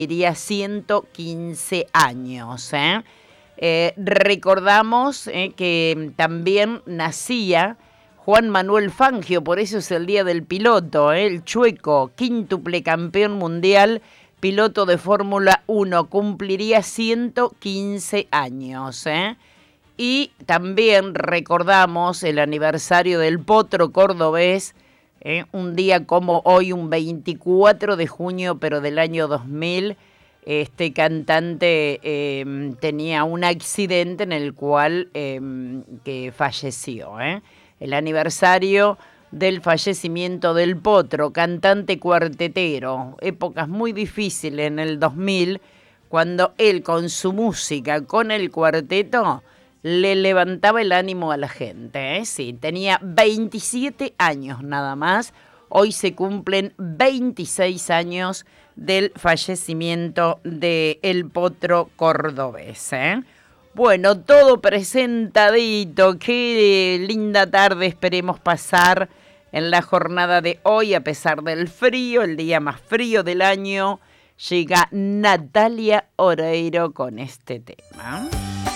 Iría 115 años. Recordamos que también nacía Juan Manuel Fangio, por eso es el Día del Piloto, el chueco, quíntuple campeón mundial, piloto de Fórmula 1, cumpliría 115 años. Y también recordamos el aniversario del potro cordobés, un día como hoy, un 24 de junio, pero del año 2000, este cantante tenía un accidente en el cual que falleció. El aniversario del fallecimiento del potro, cantante cuartetero, épocas muy difíciles en el 2000, cuando él con su música, con el cuarteto, le levantaba el ánimo a la gente. Sí, tenía 27 años nada más. Hoy se cumplen 26 años del fallecimiento de el potro cordobés. Bueno, todo presentadito. Qué linda tarde esperemos pasar en la jornada de hoy, a pesar del frío, el día más frío del año. Llega Natalia Oreiro con este tema.